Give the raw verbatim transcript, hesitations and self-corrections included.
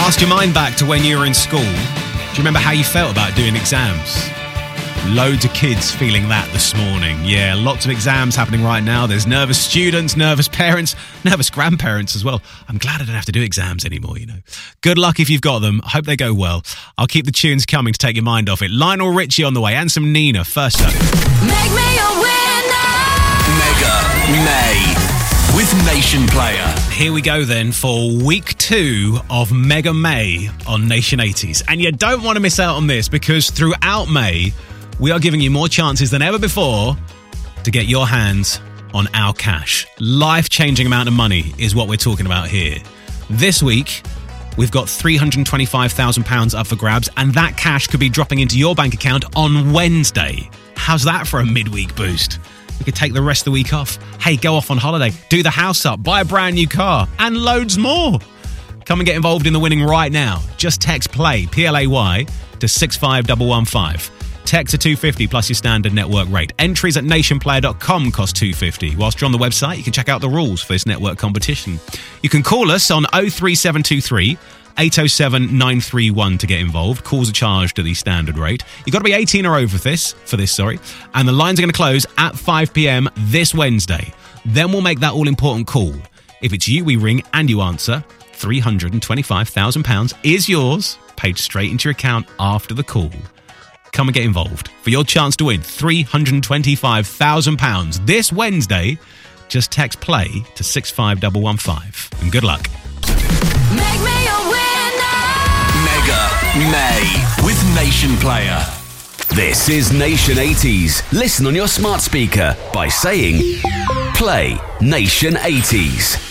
Cast your mind back to when you were in school. Do you remember how you felt about doing exams? Loads of kids feeling that this morning. Yeah, lots of exams happening right now. There's nervous students, nervous parents, nervous grandparents as well. I'm glad I don't have to do exams anymore, you know. Good luck if you've got them. I hope they go well. I'll keep the tunes coming to take your mind off it. Lionel Richie on the way and some Nina. First up. Make me a winner! Mega May with Nation Player. Here we go then for week two of Mega May on Nation eighties. And you don't want to miss out on this because throughout May, we are giving you more chances than ever before to get your hands on our cash. Life-changing amount of money is what we're talking about here. This week, we've got three hundred twenty-five thousand pounds up for grabs, and that cash could be dropping into your bank account on Wednesday. How's that for a midweek boost? We could take the rest of the week off. Hey, go off on holiday, do the house up, buy a brand new car, and loads more. Come and get involved in the winning right now. Just text PLAY, P L A Y, to six five one one five. Text to two fifty plus your standard network rate. Entries at nation player dot com cost two fifty. Whilst you're on the website, you can check out the rules for this network competition. You can call us on oh three seven two three, eight oh seven, nine three one to get involved. Calls are charged at the standard rate. You've got to be eighteen or over for this, for this, sorry. And the lines are going to close at five p.m. this Wednesday. Then we'll make that all-important call. If it's you we ring and you answer, three hundred twenty-five thousand pounds is yours, paid straight into your account after the call. Come and get involved for your chance to win three hundred twenty-five thousand pounds this Wednesday. Just text PLAY to six five one one five. And good luck. Make me a winner! Mega May with Nation Player. This is Nation eighties. Listen on your smart speaker by saying Play Nation eighties.